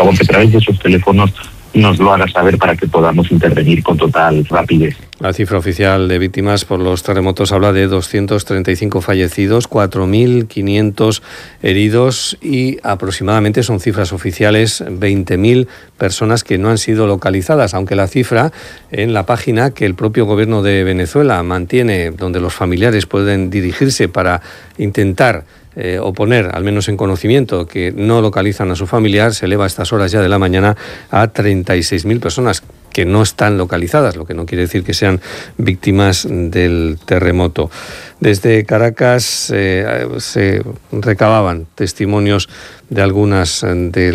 favor que a través de esos teléfonos nos lo haga saber para que podamos intervenir con total rapidez. La cifra oficial de víctimas por los terremotos habla de 235 fallecidos, 4.500 heridos y aproximadamente, son cifras oficiales, 20.000 personas que no han sido localizadas, aunque la cifra en la página que el propio gobierno de Venezuela mantiene, donde los familiares pueden dirigirse para intentar o poner al menos en conocimiento que no localizan a su familiar, se eleva a estas horas ya de la mañana a 36.000 personas que no están localizadas, lo que no quiere decir que sean víctimas del terremoto. Desde Caracas se recababan testimonios de algunas de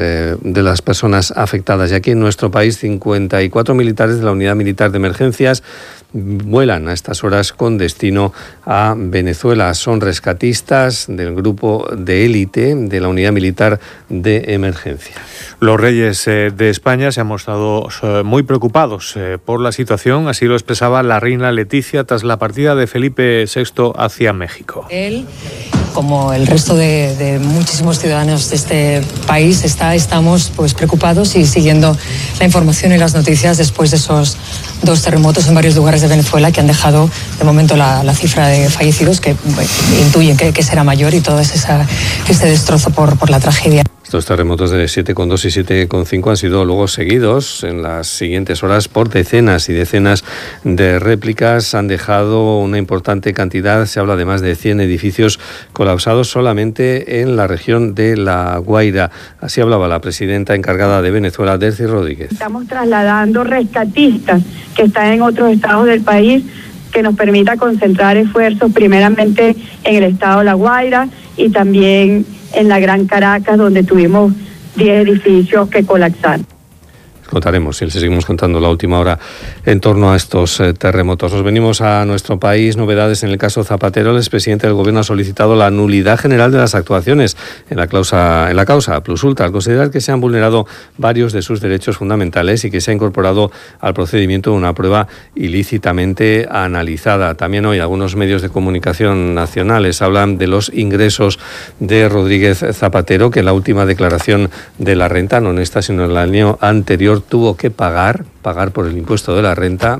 las personas afectadas. Y aquí en nuestro país 54 militares de la Unidad Militar de Emergencias vuelan a estas horas con destino a Venezuela. Son rescatistas del grupo de élite de la Unidad Militar de Emergencia. Los reyes de España se han mostrado muy preocupados por la situación, así lo expresaba la reina Leticia tras la partida de Felipe VI hacia México. Él, como el resto de muchísimos ciudadanos de este país, estamos pues preocupados y siguiendo la información y las noticias después de esos 2 terremotos en varios lugares de Venezuela que han dejado de momento la cifra de fallecidos que intuyen que será mayor y todo ese destrozo por la tragedia. Estos terremotos de 7,2 y 7,5 han sido luego seguidos en las siguientes horas por decenas y decenas de réplicas. Han dejado una importante cantidad, se habla de más de 100 edificios colapsados solamente en la región de La Guaira. Así hablaba la presidenta encargada de Venezuela, Delcy Rodríguez. Estamos trasladando rescatistas que están en otros estados del país que nos permita concentrar esfuerzos primeramente en el estado de La Guaira y también en la Gran Caracas, donde tuvimos 10 edificios que colapsaron. Contaremos y seguimos contando la última hora en torno a estos terremotos. Nos venimos a nuestro país. Novedades en el caso Zapatero. El expresidente del Gobierno ha solicitado la nulidad general de las actuaciones en la causa Plus Ultra, al considerar que se han vulnerado varios de sus derechos fundamentales y que se ha incorporado al procedimiento una prueba ilícitamente analizada. También hoy algunos medios de comunicación nacionales hablan de los ingresos de Rodríguez Zapatero, que en la última declaración de la renta, no en esta sino en el año anterior, tuvo que pagar por el impuesto de la renta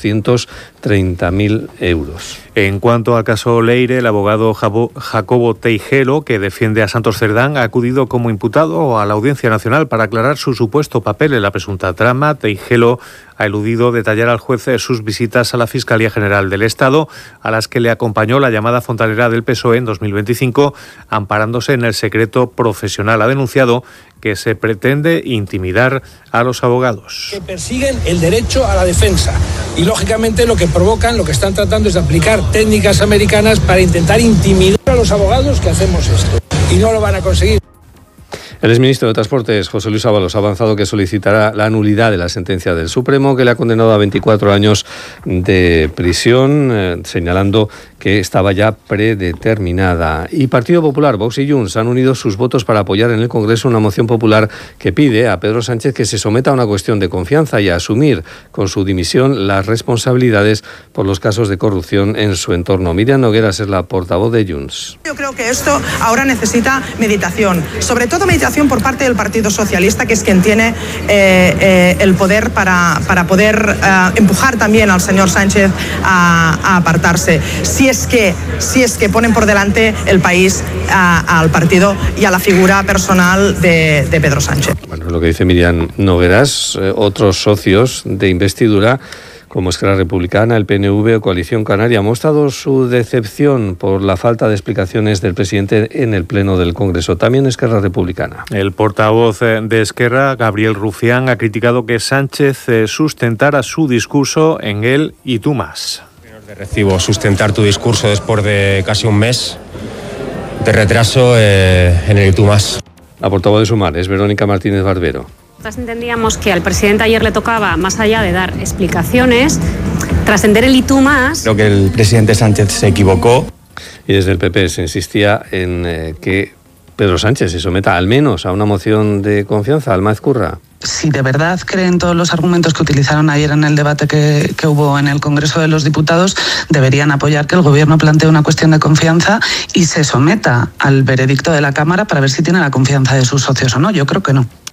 230.000 euros. En cuanto al caso Leire, el abogado Jacobo Teijero, que defiende a Santos Cerdán, ha acudido como imputado a la Audiencia Nacional para aclarar su supuesto papel en la presunta trama. Teijero ha eludido detallar al juez sus visitas a la Fiscalía General del Estado, a las que le acompañó la llamada fontanera del PSOE en 2025, amparándose en el secreto profesional. Ha denunciado que se pretende intimidar a los abogados. Que persiguen el derecho a la defensa y, lógicamente, lo que están tratando es de aplicar técnicas americanas para intentar intimidar a los abogados que hacemos esto. Y no lo van a conseguir. El exministro de Transportes, José Luis Ábalos, ha avanzado que solicitará la nulidad de la sentencia del Supremo, que le ha condenado a 24 años de prisión, señalando que estaba ya predeterminada. Y Partido Popular, Vox y Junts han unido sus votos para apoyar en el Congreso una moción popular que pide a Pedro Sánchez que se someta a una cuestión de confianza y a asumir con su dimisión las responsabilidades por los casos de corrupción en su entorno. Miriam Nogueras es la portavoz de Junts. Yo creo que esto ahora necesita meditación, sobre todo meditación por parte del Partido Socialista, que es quien tiene el poder para poder empujar también al señor Sánchez a apartarse. Si es que ponen por delante el país al partido y a la figura personal de Pedro Sánchez. Bueno, lo que dice Miriam Nogueras, otros socios de investidura como Esquerra Republicana, el PNV o Coalición Canaria, han mostrado su decepción por la falta de explicaciones del presidente en el Pleno del Congreso. También Esquerra Republicana. El portavoz de Esquerra, Gabriel Rufián, ha criticado que Sánchez sustentara su discurso en el "y tú más". De recibo sustentar tu discurso después de casi un mes de retraso en el "y tú más". La portavoz de Sumar es Verónica Martínez Barbero. Nosotros entendíamos que al presidente ayer le tocaba, más allá de dar explicaciones, trascender el "y tú más". Creo que el presidente Sánchez se equivocó. Y desde el PP se insistía en que Pedro Sánchez se someta al menos a una moción de confianza. Alma Ezcurra. Si de verdad creen todos los argumentos que utilizaron ayer en el debate que hubo en el Congreso de los Diputados, deberían apoyar que el Gobierno plantee una cuestión de confianza y se someta al veredicto de la Cámara para ver si tiene la confianza de sus socios o no. Yo creo que no.